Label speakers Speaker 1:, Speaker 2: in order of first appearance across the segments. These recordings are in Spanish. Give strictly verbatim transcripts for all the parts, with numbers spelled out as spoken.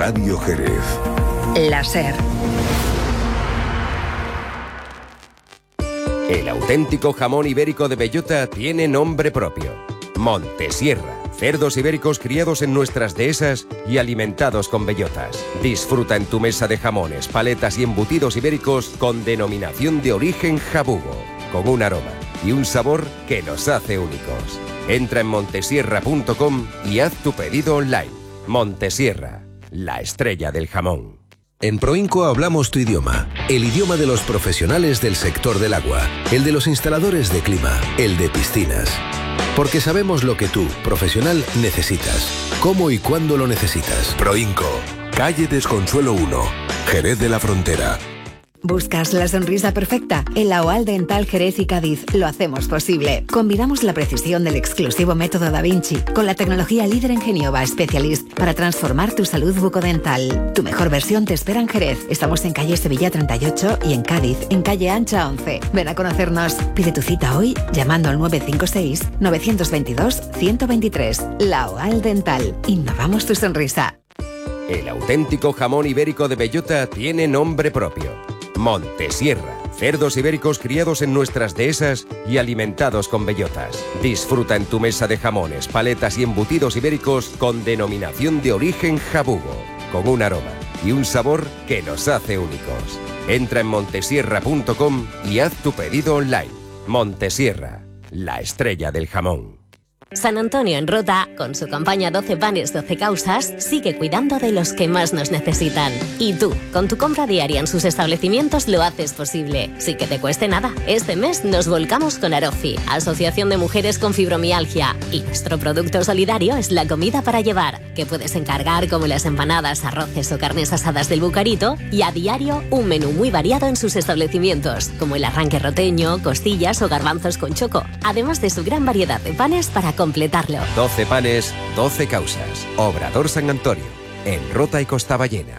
Speaker 1: Radio Jerez.
Speaker 2: La SER.
Speaker 3: El auténtico jamón ibérico de bellota tiene nombre propio. Montesierra. Cerdos ibéricos criados en nuestras dehesas y alimentados con bellotas. Disfruta en tu mesa de jamones, paletas y embutidos ibéricos con denominación de origen jabugo, con un aroma y un sabor que los hace únicos. Entra en montesierra punto com y haz tu pedido online. Montesierra, la estrella del jamón.
Speaker 4: En Proinco hablamos tu idioma, el idioma de los profesionales del sector del agua, el de los instaladores de clima, el de piscinas. Porque sabemos lo que tú, profesional, necesitas, cómo y cuándo lo necesitas.
Speaker 1: Proinco, calle Desconsuelo uno, Jerez de la Frontera.
Speaker 2: ¿Buscas la sonrisa perfecta? En la OAL Dental Jerez y Cádiz lo hacemos posible. Combinamos la precisión del exclusivo método Da Vinci con la tecnología líder en Genioba Specialist para transformar tu salud bucodental. Tu mejor versión te espera en Jerez. Estamos en calle Sevilla treinta y ocho y en Cádiz, en calle Ancha once. Ven a conocernos. Pide tu cita hoy llamando al nueve cinco seis, nueve dos dos, uno cero dos tres. La OAL Dental. Innovamos tu sonrisa.
Speaker 3: El auténtico jamón ibérico de bellota tiene nombre propio. Montesierra. Cerdos ibéricos criados en nuestras dehesas y alimentados con bellotas. Disfruta en tu mesa de jamones, paletas y embutidos ibéricos con denominación de origen jabugo, con un aroma y un sabor que los hace únicos. Entra en montesierra punto com y haz tu pedido online. Montesierra, la estrella del jamón.
Speaker 5: San Antonio en Rota, con su campaña doce panes, doce causas, sigue cuidando de los que más nos necesitan. Y tú, con tu compra diaria en sus establecimientos, lo haces posible, sin que te cueste nada. Este mes nos volcamos con Arofi, Asociación de Mujeres con Fibromialgia, y nuestro producto solidario es la comida para llevar, que puedes encargar como las empanadas, arroces o carnes asadas del Bucarito, y a diario un menú muy variado en sus establecimientos, como el arranque roteño, costillas o garbanzos con choco, además de su gran variedad de panes para completarlo.
Speaker 3: doce panes, doce causas. Obrador San Antonio, en Rota y Costaballena.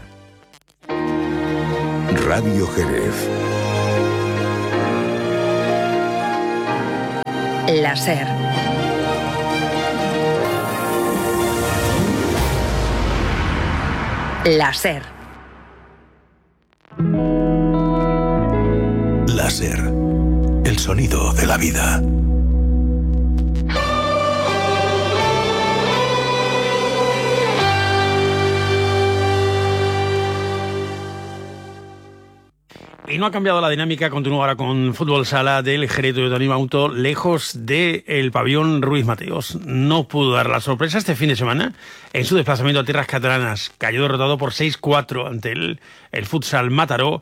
Speaker 1: Radio Jerez.
Speaker 2: La SER. La SER.
Speaker 1: La SER. El sonido de la vida.
Speaker 6: Y no ha cambiado la dinámica, continúa ahora con Fútbol Sala del Jerez de Tony Mauto, lejos del pabellón Ruiz Mateos. No pudo dar la sorpresa este fin de semana en su desplazamiento a tierras catalanas. Cayó derrotado por seis cuatro ante el, el Futsal Mataró,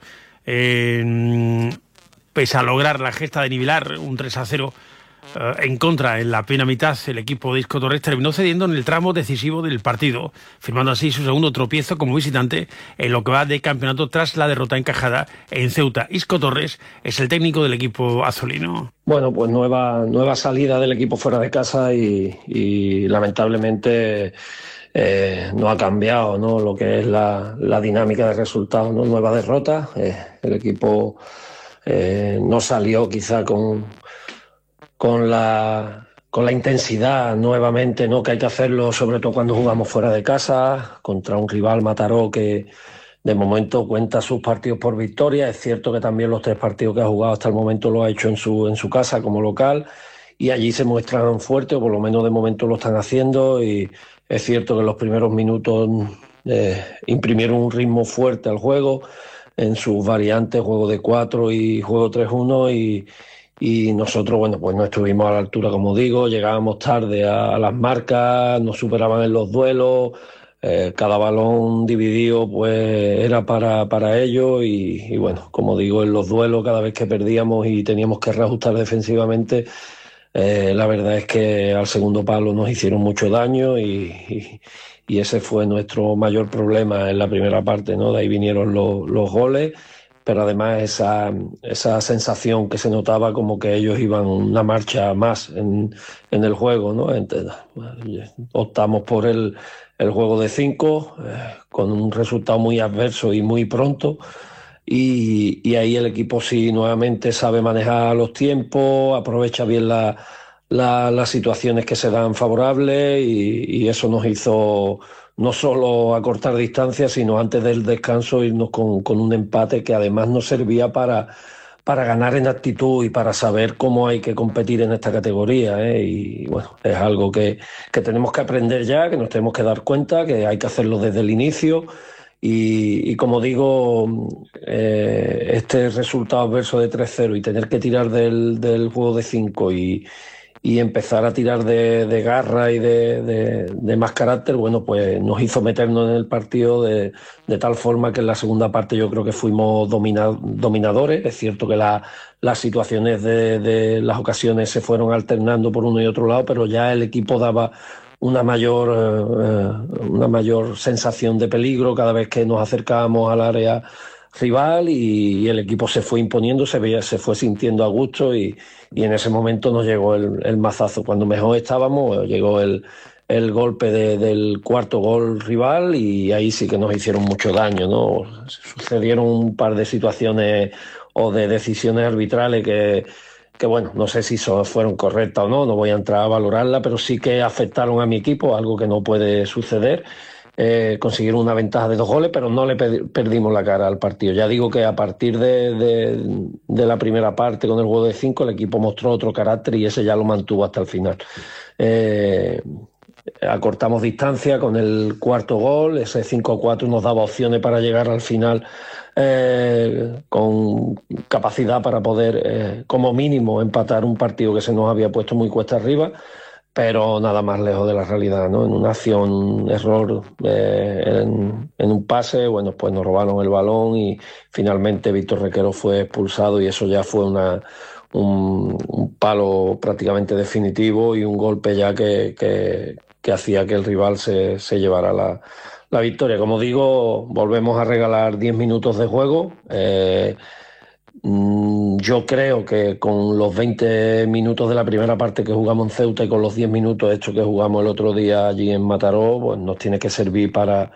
Speaker 6: eh, pese a lograr la gesta de nivelar un tres a cero Uh, en contra en la plena mitad. El equipo de Isco Torres terminó cediendo en el tramo decisivo del partido, firmando así su segundo tropiezo como visitante en lo que va de campeonato tras la derrota encajada en Ceuta. Isco Torres es el técnico del equipo azulino.
Speaker 7: Bueno, pues nueva, nueva salida del equipo fuera de casa y, y lamentablemente eh, no ha cambiado, ¿no?, lo que es la, la dinámica de resultados, ¿no? Nueva derrota. Eh, el equipo eh, no salió quizá con con la, con la intensidad nuevamente, ¿no?, que hay que hacerlo, sobre todo cuando jugamos fuera de casa, contra un rival Mataró que de momento cuenta sus partidos por victoria. Es cierto que también los tres partidos que ha jugado hasta el momento lo ha hecho en su, en su casa como local, y allí se muestran fuertes, o por lo menos de momento lo están haciendo, y es cierto que en los primeros minutos eh, imprimieron un ritmo fuerte al juego, en sus variantes, juego de cuatro y juego tres uno, y Y nosotros, bueno, pues no estuvimos a la altura, como digo, llegábamos tarde a, a las marcas, nos superaban en los duelos, eh, cada balón dividido pues era para, para ellos y, y bueno, como digo, en los duelos cada vez que perdíamos y teníamos que reajustar defensivamente, eh, la verdad es que al segundo palo nos hicieron mucho daño y, y, y ese fue nuestro mayor problema en la primera parte, ¿no? De ahí vinieron los, los goles. Pero además esa, esa sensación que se notaba como que ellos iban una marcha más en, en el juego, ¿no? Entonces, optamos por el, el juego de cinco, eh, con un resultado muy adverso y muy pronto, y, y ahí el equipo sí nuevamente sabe manejar los tiempos, aprovecha bien la, la, las situaciones que se dan favorables, y, y eso nos hizo, no solo acortar distancias, sino antes del descanso irnos con, con un empate que además nos servía para, para ganar en actitud y para saber cómo hay que competir en esta categoría, ¿eh? Y bueno, es algo que, que tenemos que aprender ya, que nos tenemos que dar cuenta, que hay que hacerlo desde el inicio. Y, y como digo, eh, este resultado adverso de tres cero y tener que tirar del, del juego de cinco y, y empezar a tirar de, de garra y de, de, de más carácter, bueno, pues nos hizo meternos en el partido de, de tal forma que en la segunda parte yo creo que fuimos domina, dominadores. Es cierto que la, las situaciones de, de las ocasiones se fueron alternando por uno y otro lado, pero ya el equipo daba una mayor, eh, una mayor sensación de peligro cada vez que nos acercábamos al área rival y, y el equipo se fue imponiendo, se, veía, se fue sintiendo a gusto y, y en ese momento nos llegó el, el mazazo. Cuando mejor estábamos, llegó el, el golpe de, del cuarto gol rival y ahí sí que nos hicieron mucho daño, ¿no? Sucedieron un par de situaciones o de decisiones arbitrales que que bueno, no sé si son, fueron correctas o no, no voy a entrar a valorarla, pero sí que afectaron a mi equipo, algo que no puede suceder. Eh, consiguieron una ventaja de dos goles, pero no le perdimos la cara al partido. Ya digo que a partir de, de, de la primera parte con el juego de cinco, el equipo mostró otro carácter y ese ya lo mantuvo hasta el final. Eh, acortamos distancia con el cuarto gol, ese cinco a cuatro nos daba opciones para llegar al final eh, con capacidad para poder eh, como mínimo empatar un partido que se nos había puesto muy cuesta arriba, pero nada más lejos de la realidad, ¿no? En una acción, un error eh, en, en un pase, bueno, pues nos robaron el balón y finalmente Víctor Requero fue expulsado y eso ya fue una un, un palo prácticamente definitivo y un golpe ya que, que, que hacía que el rival se, se llevara la, la victoria. Como digo, volvemos a regalar diez minutos de juego. Eh, yo creo que con los veinte minutos de la primera parte que jugamos en Ceuta y con los diez minutos estos que jugamos el otro día allí en Mataró, pues nos tiene que servir para...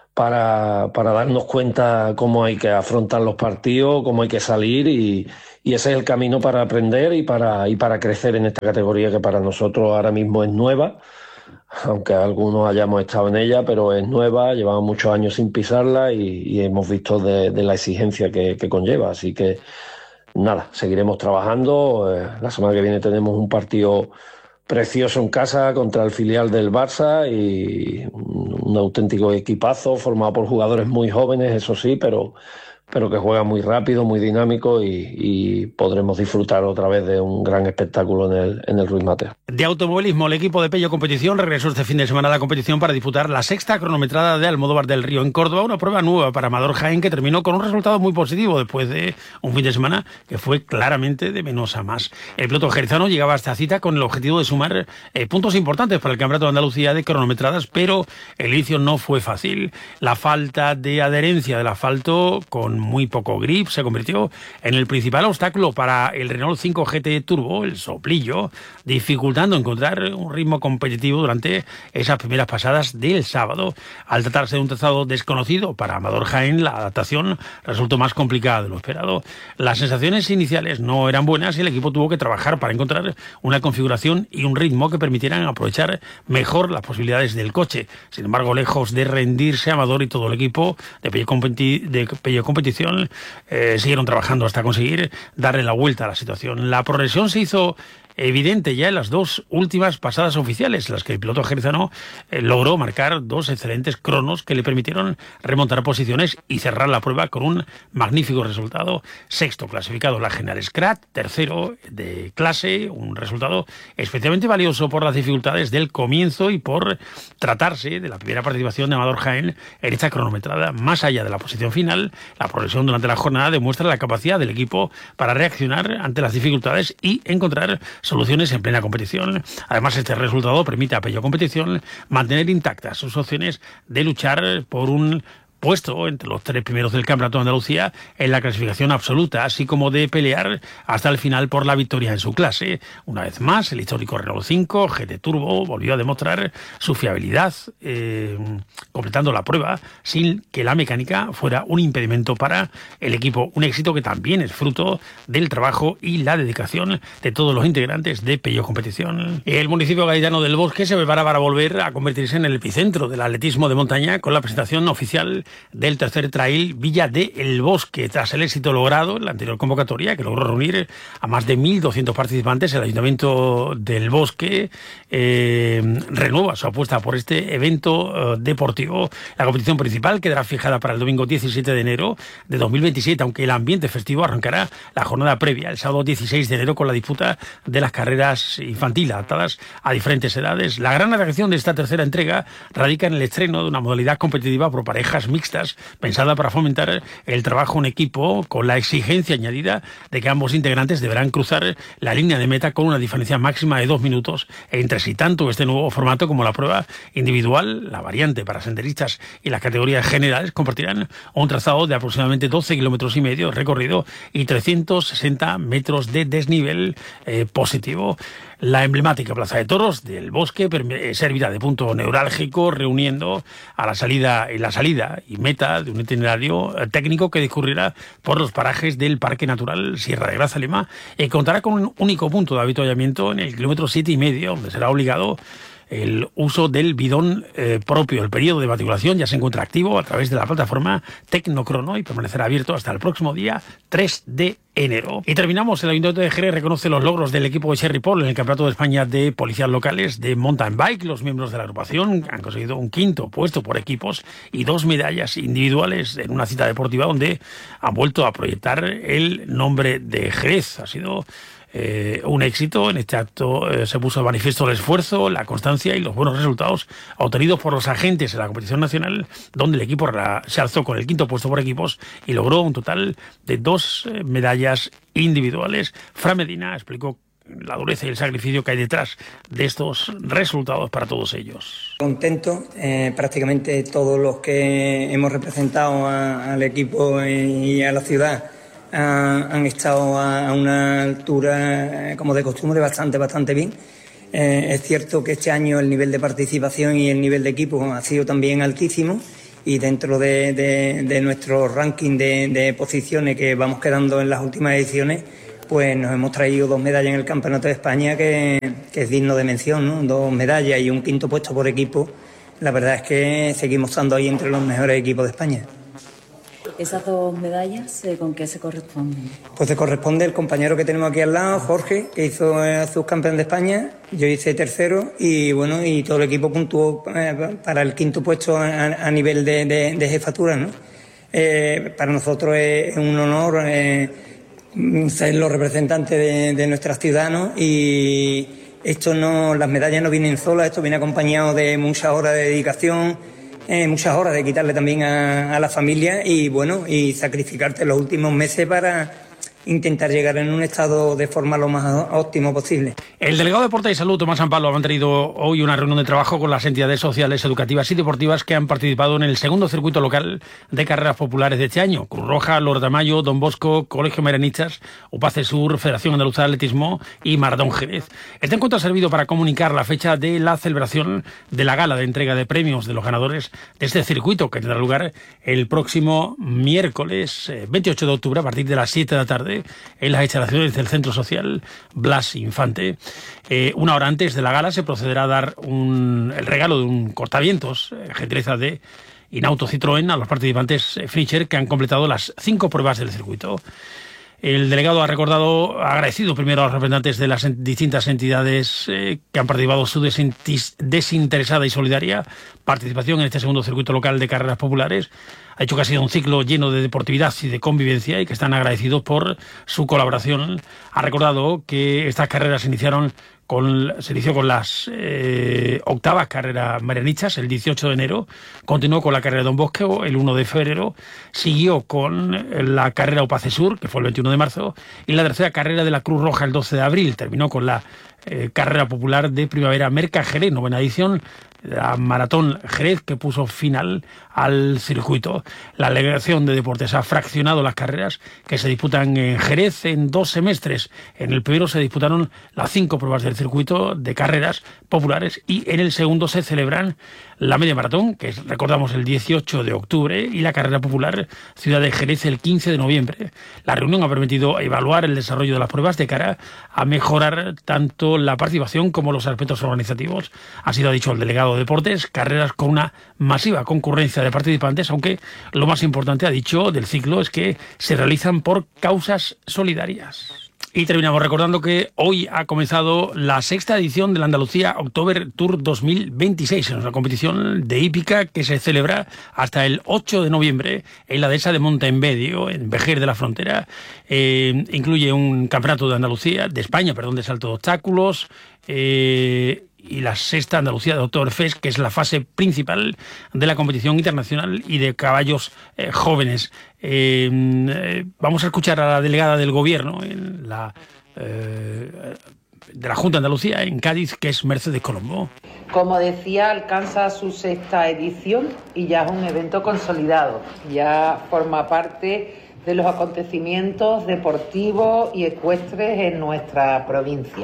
Speaker 7: Para, para darnos cuenta cómo hay que afrontar los partidos, cómo hay que salir y, y ese es el camino para aprender y para, y para crecer en esta categoría que para nosotros ahora mismo es nueva, aunque algunos hayamos estado en ella, pero es nueva, llevamos muchos años sin pisarla y, y hemos visto de, de la exigencia que, que conlleva, así que nada, seguiremos trabajando. Eh, la semana que viene tenemos un partido precioso en casa contra el filial del Barça y un auténtico equipazo formado por jugadores muy jóvenes, eso sí, pero, pero que juegan muy rápido, muy dinámico y, y podremos disfrutar otra vez de un gran espectáculo en el, en el Ruiz Mateo.
Speaker 6: De automovilismo, el equipo de Pello Competición regresó este fin de semana a la competición para disputar la sexta cronometrada de Almodóvar del Río en Córdoba, una prueba nueva para Amador Jaén que terminó con un resultado muy positivo después de un fin de semana que fue claramente de menos a más. El piloto jerezano llegaba a esta cita con el objetivo de sumar eh, puntos importantes para el Campeonato de Andalucía de cronometradas, pero el inicio no fue fácil. La falta de adherencia del asfalto con muy poco grip se convirtió en el principal obstáculo para el Renault cinco G T Turbo, el soplillo, dificultando encontrar un ritmo competitivo durante esas primeras pasadas del sábado. Al tratarse de un trazado desconocido para Amador Jaén, la adaptación resultó más complicada de lo esperado. Las sensaciones iniciales no eran buenas y el equipo tuvo que trabajar para encontrar una configuración y un ritmo que permitieran aprovechar mejor las posibilidades del coche. Sin embargo, lejos de rendirse, Amador y todo el equipo de Pello, Competi- de Pello Competición eh, siguieron trabajando hasta conseguir darle la vuelta a la situación. La progresión se hizo evidente ya en las dos últimas pasadas oficiales, en las que el piloto jerezano eh, logró marcar dos excelentes cronos que le permitieron remontar posiciones y cerrar la prueba con un magnífico resultado. Sexto clasificado la General Scrat, tercero de clase, un resultado especialmente valioso por las dificultades del comienzo y por tratarse de la primera participación de Amador Jaén en esta cronometrada. Más allá de la posición final, la progresión durante la jornada demuestra la capacidad del equipo para reaccionar ante las dificultades y encontrar soluciones en plena competición. Además, este resultado permite a Pello Competición mantener intactas sus opciones de luchar por un puesto entre los tres primeros del Campeonato de Andalucía en la clasificación absoluta, así como de pelear hasta el final por la victoria en su clase. Una vez más, el histórico Renault cinco G T Turbo volvió a demostrar su fiabilidad, eh, completando la prueba sin que la mecánica fuera un impedimento para el equipo. Un éxito que también es fruto del trabajo y la dedicación de todos los integrantes de Peugeot Competición. El municipio gaditano del Bosque se prepara para volver a convertirse en el epicentro del atletismo de montaña con la presentación oficial del tercer trail Villa de El Bosque. Tras el éxito logrado en la anterior convocatoria, que logró reunir a más de mil doscientos participantes, el Ayuntamiento del Bosque eh, renueva su apuesta por este evento eh, deportivo. La competición principal quedará fijada para el domingo diecisiete de enero de dos mil veintisiete, aunque el ambiente festivo arrancará la jornada previa, el sábado dieciséis de enero, con la disputa de las carreras infantiles adaptadas a diferentes edades. La gran atracción de esta tercera entrega radica en el estreno de una modalidad competitiva por parejas mixtas, pensada para fomentar el trabajo en equipo, con la exigencia añadida de que ambos integrantes deberán cruzar la línea de meta con una diferencia máxima de dos minutos entre sí. Tanto este nuevo formato como la prueba individual, la variante para senderistas y las categorías generales compartirán un trazado de aproximadamente doce kilómetros y medio de recorrido y trescientos sesenta metros de desnivel eh, positivo. La emblemática Plaza de Toros del Bosque servirá de punto neurálgico, reuniendo a la salida, en la salida y meta de un itinerario técnico que discurrirá por los parajes del Parque Natural Sierra de Grazalema y contará con un único punto de avituallamiento en el kilómetro siete y medio, donde será obligado el uso del bidón eh, propio. El periodo de matriculación ya se encuentra activo a través de la plataforma Tecnocrono y permanecerá abierto hasta el próximo día tres de enero. Y terminamos. El Ayuntamiento de Jerez reconoce los logros del equipo de Cherry Pole en el Campeonato de España de Policías Locales de Mountain Bike. Los miembros de la agrupación han conseguido un quinto puesto por equipos y dos medallas individuales en una cita deportiva donde han vuelto a proyectar el nombre de Jerez. Ha sido Eh, un éxito. En este acto eh, se puso de manifiesto el esfuerzo, la constancia y los buenos resultados obtenidos por los agentes en la competición nacional, donde el equipo se alzó con el quinto puesto por equipos y logró un total de dos eh, medallas individuales. Fran Medina explicó la dureza y el sacrificio que hay detrás de estos resultados para todos ellos.
Speaker 8: Contento, eh, prácticamente todos los que hemos representado a, al equipo y a la ciudad han estado a una altura, como de costumbre, bastante, bastante bien. Eh, es cierto que este año el nivel de participación y el nivel de equipo ha sido también altísimo y dentro de, de, de nuestro ranking de, de posiciones que vamos quedando en las últimas ediciones, pues nos hemos traído dos medallas en el Campeonato de España que, que es digno de mención, ¿no? Dos medallas y un quinto puesto por equipo. La verdad es que seguimos estando ahí entre los mejores equipos de España.
Speaker 9: ¿Esas dos medallas con qué se corresponden?
Speaker 8: Pues se corresponde el compañero que tenemos aquí al lado, Jorge, que hizo eh, subcampeón de España, yo hice tercero y bueno, y todo el equipo puntuó eh, para el quinto puesto a, a nivel de, de, de jefatura, ¿no? Eh, para nosotros es un honor eh, ser los representantes de, de nuestra ciudad, ¿no? Y esto no, las medallas no vienen solas, esto viene acompañado de muchas horas de dedicación, Eh, muchas horas de quitarle también a, a la familia y bueno, y sacrificarte los últimos meses para intentar llegar en un estado de forma lo más óptimo posible.
Speaker 6: El delegado de Deporte y Salud, Tomás Ampalo, ha mantenido hoy una reunión de trabajo con las entidades sociales, educativas y deportivas que han participado en el segundo circuito local de carreras populares de este año. Cruz Roja, Lord de Mayo, Don Bosco, Colegio Marenichas, Upace Sur, Federación Andaluza de Atletismo y Maratón Jerez. Este encuentro ha servido para comunicar la fecha de la celebración de la gala de entrega de premios de los ganadores de este circuito, que tendrá lugar el próximo miércoles veintiocho de octubre a partir de las siete de la tarde en las instalaciones del Centro Social Blas Infante. Eh, una hora antes de la gala se procederá a dar un, el regalo de un cortavientos, eh, gentileza de Inauto Citroën, a los participantes eh, finisher que han completado las cinco pruebas del circuito. El delegado ha recordado, ha agradecido primero a los representantes de las distintas entidades eh, que han participado su desinteresada y solidaria participación en este segundo circuito local de carreras populares. Ha dicho que ha sido un ciclo lleno de deportividad y de convivencia y que están agradecidos por su colaboración. Ha recordado que estas carreras se iniciaron con, se inició con las eh, octavas carreras marenichas el dieciocho de enero, continuó con la carrera de Don Bosco el uno de febrero, siguió con la carrera Upace Sur, que fue el veintiuno de marzo, y la tercera carrera de la Cruz Roja el doce de abril. Terminó con la eh, carrera popular de primavera Merca Jerez, novena edición, la Maratón Jerez, que puso final al circuito. La Delegación de Deportes ha fraccionado las carreras que se disputan en Jerez en dos semestres. En el primero se disputaron las cinco pruebas del circuito de carreras populares y en el segundo se celebran la media maratón, que es, recordamos, el dieciocho de octubre, y la carrera popular Ciudad de Jerez el quince de noviembre. La reunión ha permitido evaluar el desarrollo de las pruebas de cara a mejorar tanto la participación como los aspectos organizativos. Así lo ha dicho el delegado de Deportes, carreras con una masiva concurrencia de participantes, aunque lo más importante, ha dicho, del ciclo es que se realizan por causas solidarias. Y terminamos recordando que hoy ha comenzado la sexta edición de la Andalucía October Tour dos mil veintiséis, una competición de hípica que se celebra hasta el ocho de noviembre en la dehesa de Montaenmedio, en Vejer de la Frontera. Eh, incluye un campeonato de Andalucía, de España, perdón, de salto de obstáculos, eh, y la sexta Andalucía de Oktoberfest, que es la fase principal de la competición internacional y de caballos eh, jóvenes. Eh, eh, vamos a escuchar a la delegada del Gobierno en la, eh, de la Junta de Andalucía en Cádiz, que es Mercedes Colombo.
Speaker 10: Como decía, alcanza su sexta edición y ya es un evento consolidado. Ya forma parte de los acontecimientos deportivos y ecuestres en nuestra provincia.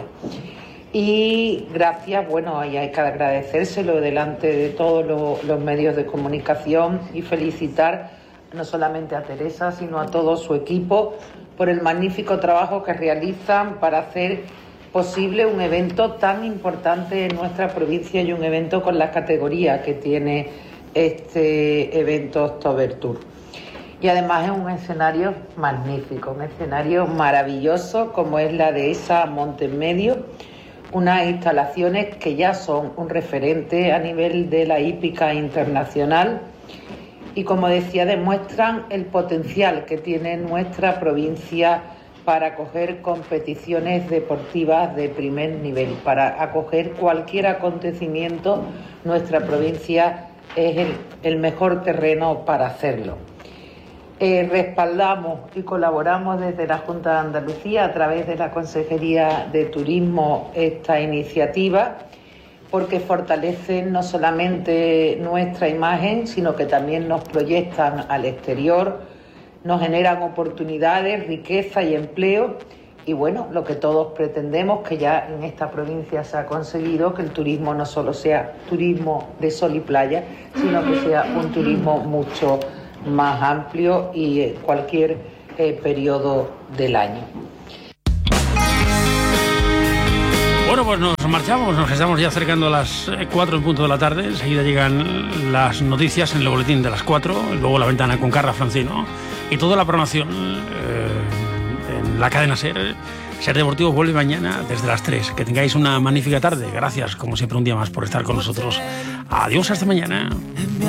Speaker 10: Y gracias, bueno, y hay que agradecérselo delante de todos los, los medios de comunicación y felicitar no solamente a Teresa, sino a todo su equipo por el magnífico trabajo que realizan para hacer posible un evento tan importante en nuestra provincia y un evento con la categoría que tiene este evento October Tour. Y además es un escenario magnífico, un escenario maravilloso como es la dehesa Montaenmedio, unas instalaciones que ya son un referente a nivel de la hípica internacional y, como decía, demuestran el potencial que tiene nuestra provincia para acoger competiciones deportivas de primer nivel, para acoger cualquier acontecimiento. Nuestra provincia es el, el mejor terreno para hacerlo. Eh, respaldamos y colaboramos desde la Junta de Andalucía a través de la Consejería de Turismo esta iniciativa porque fortalecen no solamente nuestra imagen, sino que también nos proyectan al exterior, nos generan oportunidades, riqueza y empleo y bueno, lo que todos pretendemos, que ya en esta provincia se ha conseguido, que el turismo no solo sea turismo de sol y playa, sino que sea un turismo mucho más amplio y en cualquier eh, periodo del año.
Speaker 6: Bueno, pues nos marchamos, nos estamos ya acercando a las cuatro en punto de la tarde. Enseguida llegan las noticias en el boletín de las cuatro, luego La Ventana con Carla Francino y toda la programación eh, en la cadena SER. SER Deportivo vuelve mañana desde las tres. Que tengáis una magnífica tarde. Gracias, como siempre, un día más por estar con nosotros. Adiós, hasta mañana.